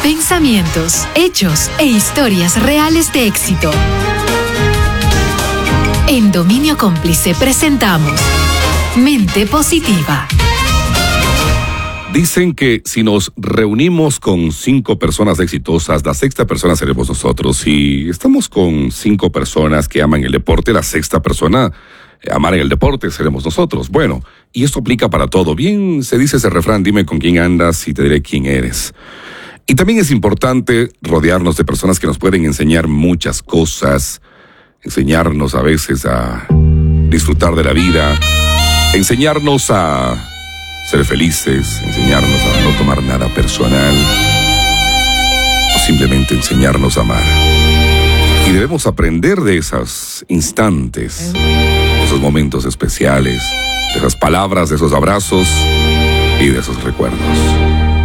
Pensamientos, hechos e historias reales de éxito. En Dominio Cómplice presentamos Mente Positiva. Dicen que si nos reunimos con 5 personas exitosas, la sexta persona seremos nosotros. Si estamos con 5 personas que aman el deporte, la sexta persona amar el deporte seremos nosotros. Bueno, y esto aplica para todo. Bien se dice ese refrán, dime con quién andas y te diré quién eres. Y también es importante rodearnos de personas que nos pueden enseñar muchas cosas, enseñarnos a veces a disfrutar de la vida, enseñarnos a ser felices, enseñarnos a no tomar nada personal, o simplemente enseñarnos a amar. Y debemos aprender de esos instantes, de esos momentos especiales, de esas palabras, de esos abrazos y de esos recuerdos.